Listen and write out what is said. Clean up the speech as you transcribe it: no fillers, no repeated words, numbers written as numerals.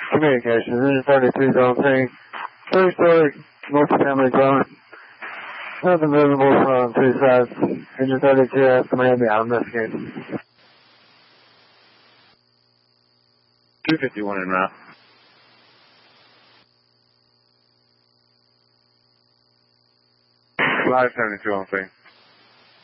Communications, Engine 32 Zone 3, 3-story, multi-family dwelling. Nothing visible from two sides. Engine 32 has command down, investigate. 251 en route. Live 72 on scene.